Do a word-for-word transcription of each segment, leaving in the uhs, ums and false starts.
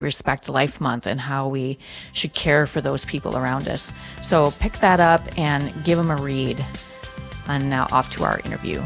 Respect Life Month and how we should care for those people around us. So pick that up and give them a read. And now off to our interview.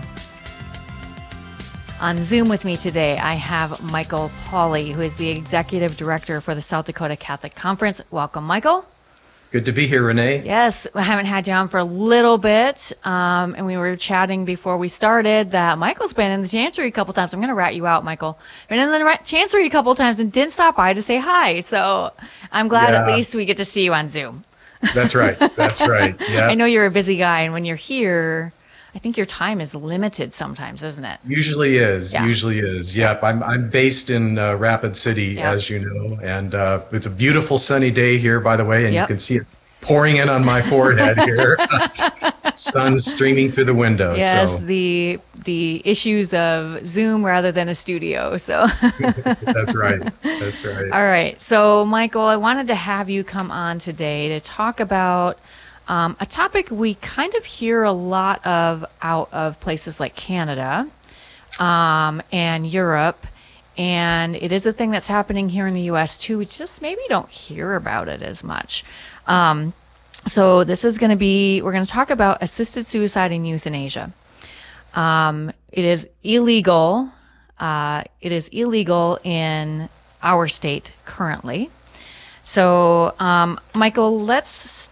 On Zoom with me today, I have Michael Pauly, who is the Executive Director for the South Dakota Catholic Conference. Welcome, Michael. Good to be here, Renee. Yes, I haven't had you on for a little bit, um, and we were chatting before we started that Michael's been in the Chancery a couple times. I'm going to rat you out, Michael. Been in the Chancery a couple times and didn't stop by to say hi, so I'm glad yeah. at least we get to see you on Zoom. That's right. That's right. Yeah. I know you're a busy guy, and when you're here, I think your time is limited sometimes, isn't it? Usually is. Yeah. Usually is. Yep. I'm I'm based in uh, Rapid City, Yep. as you know, and uh, it's a beautiful sunny day here, by the way, and Yep. you can see it pouring in on my forehead here. Sun's streaming through the window. Yes, so. the the issues of Zoom rather than a studio. So That's right. That's right. All right. So, Michael, I wanted to have you come on today to talk about um, a topic we kind of hear a lot of out of places like Canada um, and Europe. And it is a thing that's happening here in the U S too. We just maybe don't hear about it as much. Um, so this is going to be, we're going to talk about assisted suicide and euthanasia. Um, it is illegal. Uh, it is illegal in our state currently. So, um, Michael, let's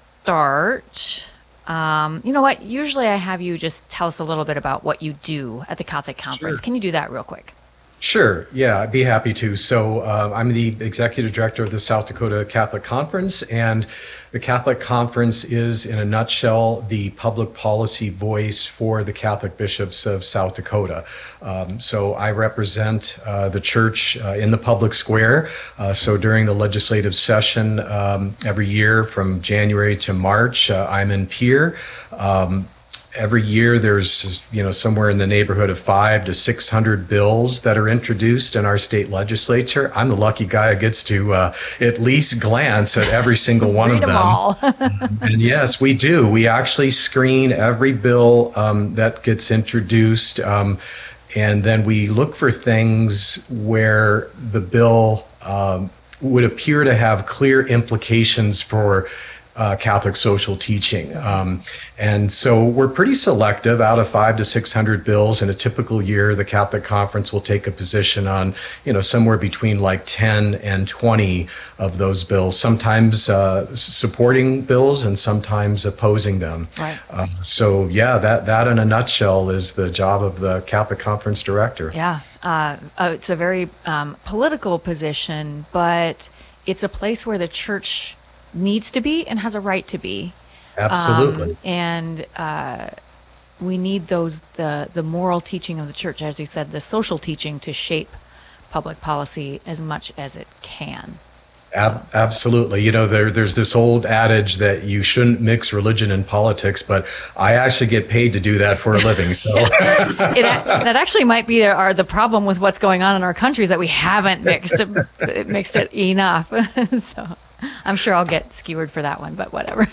start. Um, you know what? Usually I have you just tell us a little bit about what you do at the Catholic Conference. Sure. Can you do that real quick? Sure. Yeah, I'd be happy to. So uh, I'm the executive director of the South Dakota Catholic Conference, and the Catholic Conference is, in a nutshell, the public policy voice for the Catholic bishops of South Dakota. Um, so I represent uh, the church uh, in the public square. Uh, so during the legislative session um, every year from January to March, uh, I'm in Pierre. Um, Every year, there's you know somewhere in the neighborhood of five to six hundred bills that are introduced in our state legislature. I'm the lucky guy who gets to uh, at least glance at every single one Read of them. them all. And yes, we do. We actually screen every bill um, that gets introduced, um, and then we look for things where the bill um, would appear to have clear implications for Uh, Catholic social teaching. Um, and so we're pretty selective. Out of five to six hundred bills in a typical year, the Catholic Conference will take a position on, you know, somewhere between like ten and twenty of those bills, sometimes uh, supporting bills and sometimes opposing them. Right. Uh, so yeah, that, that in a nutshell is the job of the Catholic Conference director. Yeah. Uh, uh, it's a very um, political position, but it's a place where the church needs to be and has a right to be. Absolutely. Um, and uh, we need those the the moral teaching of the church, as you said, the social teaching to shape public policy as much as it can. Ab- absolutely. You know, there, there's this old adage that you shouldn't mix religion and politics, but I actually get paid to do that for a living. So it, that actually might be our, the problem with what's going on in our country is that we haven't mixed it, mixed it enough. So I'm sure I'll get skewered for that one, but whatever.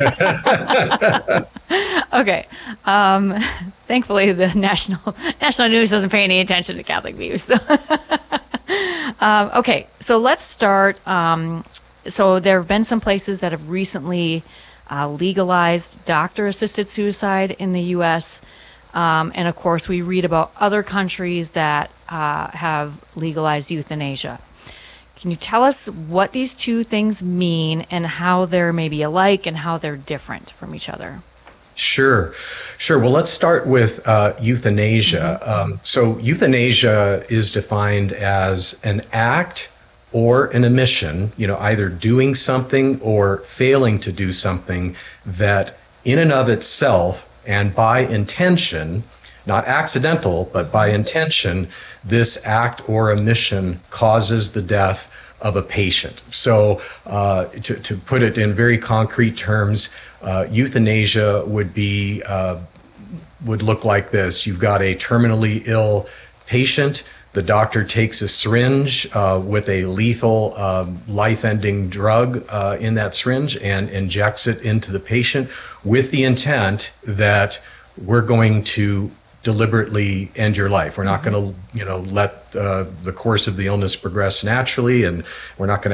Okay. Um, thankfully, the national national news doesn't pay any attention to Catholic views. So. um, okay, so let's start. Um, so there have been some places that have recently uh, legalized doctor-assisted suicide in the U S Um, and of course, we read about other countries that uh, have legalized euthanasia. Can you tell us what these two things mean and how they're maybe alike and how they're different from each other? Sure, sure. Well, let's start with uh, euthanasia. Mm-hmm. Um, so euthanasia is defined as an act or an omission, you know, either doing something or failing to do something that in and of itself and by intention, not accidental, but by intention, this act or omission causes the death of a patient. So uh, to, to put it in very concrete terms, uh, euthanasia would be uh, would look like this. You've got a terminally ill patient. The doctor takes a syringe uh, with a lethal uh, life-ending drug uh, in that syringe and injects it into the patient with the intent that we're going to deliberately end your life. We're not going to, you know, let uh, the course of the illness progress naturally, and we're not going to